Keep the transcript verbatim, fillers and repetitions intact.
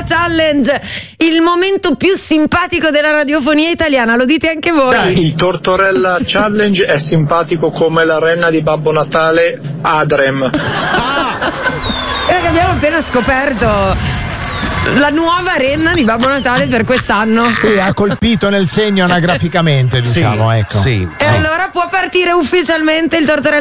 Challenge, il momento più simpatico della radiofonia italiana, lo dite anche voi? Dai, il Tortorella Challenge è simpatico come la renna di Babbo Natale Adrem. Ah! Perché abbiamo appena scoperto la nuova renna di Babbo Natale per quest'anno. Sì, ha colpito nel segno anagraficamente, diciamo, sì, ecco. Sì, e sì. allora può partire ufficialmente il Tortorella